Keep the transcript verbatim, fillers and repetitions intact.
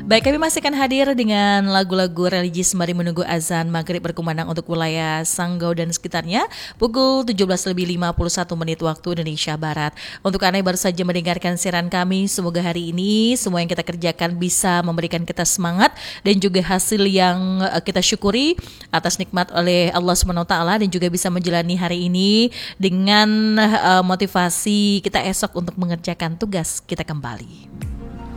Baik, kami masih akan hadir dengan lagu-lagu religi sembari menunggu azan maghrib berkumandang untuk wilayah Sanggau dan sekitarnya pukul tujuh belas lebih lima puluh satu menit waktu Indonesia Barat. Untuk Anda yang baru saja mendengarkan siaran kami, semoga hari ini semua yang kita kerjakan bisa memberikan kita semangat dan juga hasil yang kita syukuri atas nikmat oleh Allah subhanahu wa taala, dan juga bisa menjalani hari ini dengan uh, motivasi kita esok untuk mengerjakan tugas kita kembali.